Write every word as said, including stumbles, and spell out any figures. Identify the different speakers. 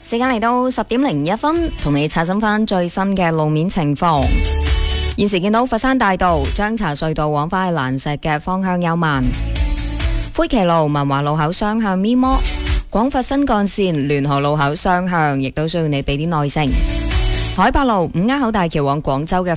Speaker 1: 時間嚟到十點零一分，同你刷新翻最新嘅路面情況。現時見到佛山大道張茶隧道往返去蘭石嘅方向有慢，灰旗路文華路口雙向咪摩，廣佛新幹線聯河路口雙向亦都需要你俾啲耐性。海八路五鴉口大橋往廣州嘅